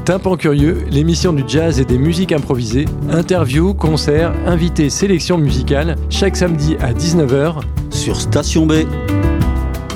Tympan Curieux, l'émission du jazz et des musiques improvisées, interviews, concerts, invités, sélections musicales, chaque samedi à 19h sur Station B.